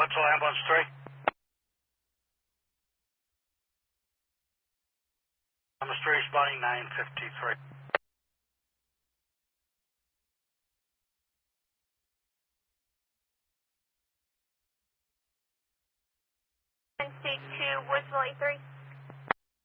Wetzel Ambulance 3. Ambulance 3 responding 953. State 2, Woodsville 83.